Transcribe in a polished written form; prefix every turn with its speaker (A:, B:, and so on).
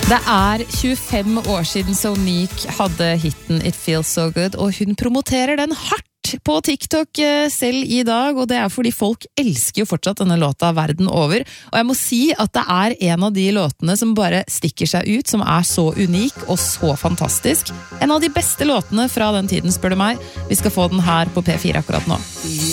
A: Det 25 år siden Sonique hadde hitten It Feels So Good, og hun promoterer den hardt på TikTok selv I dag, og det fordi folk elsker jo fortsatt denne låta verden over. Og jeg må si at det en av de låtene som bare stikker seg ut, som så unik og så fantastisk. En av de beste låtene fra den tiden, spør du meg. Vi skal få den her på P4 akkurat nå.